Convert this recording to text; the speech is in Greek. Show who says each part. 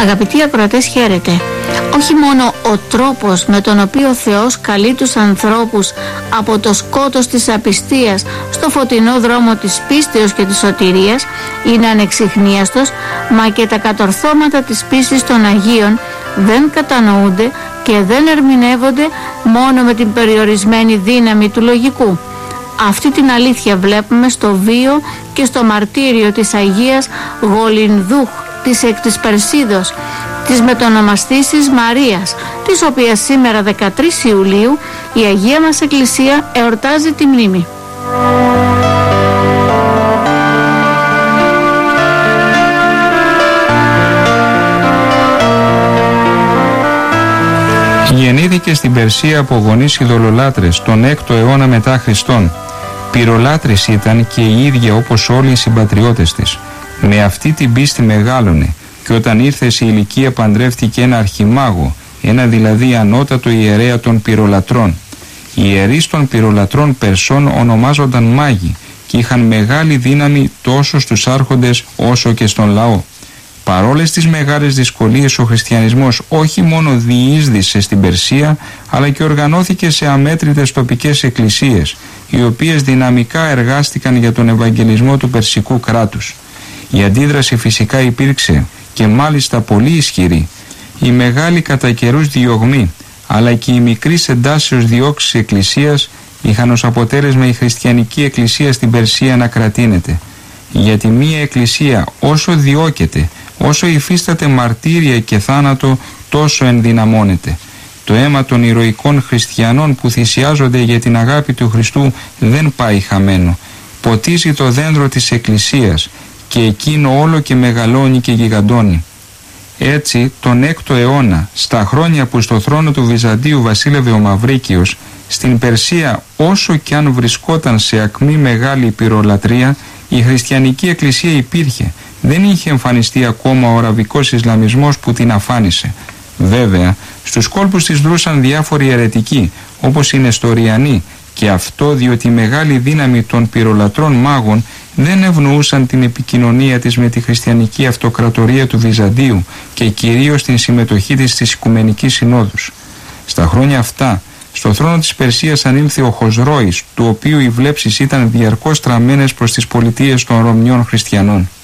Speaker 1: Αγαπητοί ακροατές, χαίρετε. Όχι μόνο ο τρόπος με τον οποίο ο Θεός καλεί τους ανθρώπους από το σκότος της απιστίας στο φωτεινό δρόμο της πίστεως και της σωτηρίας είναι ανεξιχνίαστος, μα και τα κατορθώματα της πίστης των Αγίων δεν κατανοούνται και δεν ερμηνεύονται μόνο με την περιορισμένη δύναμη του λογικού. Αυτή την αλήθεια βλέπουμε στο βίο και στο μαρτύριο της Αγίας Γολινδούχ της εκ της Περσίδος, της μετονομαστήσης Μαρίας, της οποίας σήμερα 13 Ιουλίου η Αγία μας Εκκλησία εορτάζει τη μνήμη.
Speaker 2: Γεννήθηκε στην Περσία από γονείς ειδωλολάτρες τον 6ο αιώνα μετά Χριστόν. Πυρολάτρες ήταν και η ίδια όπως όλοι οι συμπατριώτες της. Με αυτή την πίστη μεγάλωνε και όταν ήρθε σε ηλικία παντρεύτηκε ένα αρχιμάγο, ένα δηλαδή ανώτατο ιερέα των πυρολατρών. Οι ιερείς των πυρολατρών Περσών ονομάζονταν μάγοι και είχαν μεγάλη δύναμη τόσο στους άρχοντες όσο και στον λαό. Παρόλες τις μεγάλες δυσκολίες, ο χριστιανισμός όχι μόνο διείσδησε στην Περσία, αλλά και οργανώθηκε σε αμέτρητες τοπικές εκκλησίες, οι οποίες δυναμικά εργάστηκαν για τον ευαγγελισμό του περσικού κράτους. Η αντίδραση φυσικά υπήρξε και μάλιστα πολύ ισχυρή. Η μεγάλη κατά καιρούς διωγμή, αλλά και η μικρή εντάσεως διώξεις εκκλησίας είχαν ως αποτέλεσμα η χριστιανική εκκλησία στην Περσία να κρατείνεται. Γιατί μία εκκλησία όσο διώκεται, όσο υφίσταται μαρτύρια και θάνατο, τόσο ενδυναμώνεται. Το αίμα των ηρωικών χριστιανών που θυσιάζονται για την αγάπη του Χριστού δεν πάει χαμένο. Ποτίζει το δέντρο της εκκλησίας και εκείνο όλο και μεγαλώνει και γιγαντώνει. Έτσι, τον 6ο αιώνα, στα χρόνια που στο θρόνο του Βυζαντίου βασίλευε ο Μαυρίκιος, στην Περσία όσο κι αν βρισκόταν σε ακμή μεγάλη πυρολατρεία, η χριστιανική εκκλησία υπήρχε. Δεν είχε εμφανιστεί ακόμα ο αραβικός Ισλαμισμός που την αφάνισε. Βέβαια, στους κόλπους της δρούσαν διάφοροι αιρετικοί, όπως οι Νεστοριανοί, και αυτό διότι η μεγάλη δύναμη των πυρολατρών μάγων δεν ευνοούσαν την επικοινωνία της με τη χριστιανική αυτοκρατορία του Βυζαντίου και κυρίως την συμμετοχή της στις Οικουμενικής Συνόδους. Στα χρόνια αυτά, στο θρόνο της Περσίας ανήλθε ο Χοσρόης, του οποίου οι βλέψεις ήταν διαρκώς τραμμένες προς τις πολιτείες των Ρωμιών χριστιανών.